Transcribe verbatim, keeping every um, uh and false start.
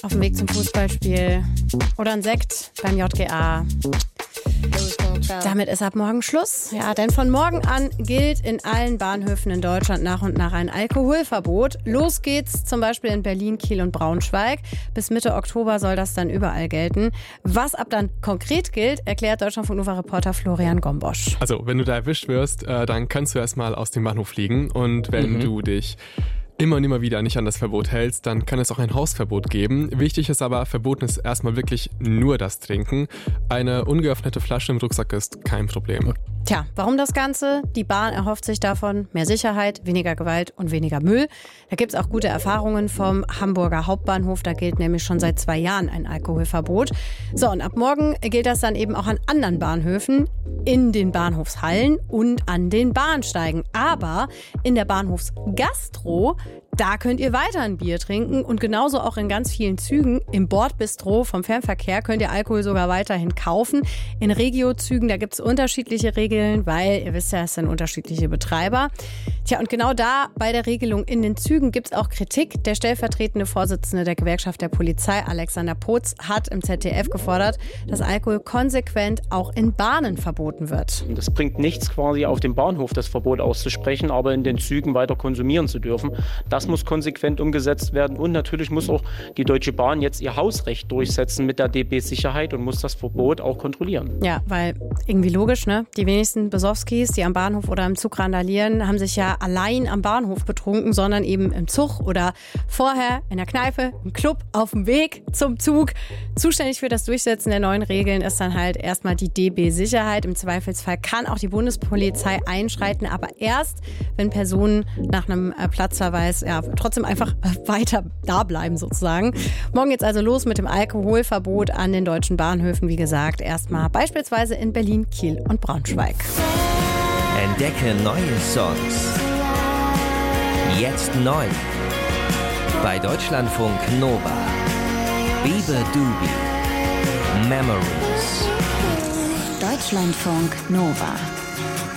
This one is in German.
auf dem Weg zum Fußballspiel oder ein Sekt beim J G A. Damit ist ab morgen Schluss. Ja, denn von morgen an gilt in allen Bahnhöfen in Deutschland nach und nach ein Alkoholverbot. Los geht's zum Beispiel in Berlin, Kiel und Braunschweig. Bis Mitte Oktober soll das dann überall gelten. Was ab dann konkret gilt, erklärt Deutschlandfunk Nova-Reporter Florian Gombosch. Also, wenn du da erwischt wirst, äh, dann kannst du erstmal aus dem Bahnhof fliegen. Und wenn mhm. du dich immer und immer wieder nicht an das Verbot hältst, dann kann es auch ein Hausverbot geben. Wichtig ist aber, verboten ist erstmal wirklich nur das Trinken. Eine ungeöffnete Flasche im Rucksack ist kein Problem. Tja, warum das Ganze? Die Bahn erhofft sich davon mehr Sicherheit, weniger Gewalt und weniger Müll. Da gibt es auch gute Erfahrungen vom Hamburger Hauptbahnhof. Da gilt nämlich schon seit zwei Jahren ein Alkoholverbot. So, und ab morgen gilt das dann eben auch an anderen Bahnhöfen, in den Bahnhofshallen und an den Bahnsteigen. Aber in der Bahnhofsgastro, da könnt ihr weiter ein Bier trinken und genauso auch in ganz vielen Zügen. Im Bordbistro vom Fernverkehr könnt ihr Alkohol sogar weiterhin kaufen. In Regio-Zügen, da gibt es unterschiedliche Regeln, weil ihr wisst ja, es sind unterschiedliche Betreiber. Tja, und genau da bei der Regelung in den Zügen gibt es auch Kritik. Der stellvertretende Vorsitzende der Gewerkschaft der Polizei, Alexander Potz, hat im Z D F gefordert, dass Alkohol konsequent auch in Bahnen verboten wird. Das bringt nichts, quasi auf dem Bahnhof das Verbot auszusprechen, aber in den Zügen weiter konsumieren zu dürfen. Das muss konsequent umgesetzt werden und natürlich muss auch die Deutsche Bahn jetzt ihr Hausrecht durchsetzen mit der D B-Sicherheit und muss das Verbot auch kontrollieren. Ja, weil irgendwie logisch, ne? Die wenigsten Besowskis, die am Bahnhof oder im Zug randalieren, haben sich ja allein am Bahnhof betrunken, sondern eben im Zug oder vorher in der Kneipe, im Club, auf dem Weg zum Zug. Zuständig für das Durchsetzen der neuen Regeln ist dann halt erstmal die D B-Sicherheit. Im Zweifelsfall kann auch die Bundespolizei einschreiten, aber erst, wenn Personen nach einem Platzverweis ja, trotzdem einfach weiter da bleiben sozusagen. Morgen geht's also los mit dem Alkoholverbot an den deutschen Bahnhöfen. Wie gesagt, erstmal beispielsweise in Berlin, Kiel und Braunschweig. Entdecke neue Songs. Jetzt neu. Bei Deutschlandfunk Nova. Bieber Doobie. Memories. Deutschlandfunk Nova.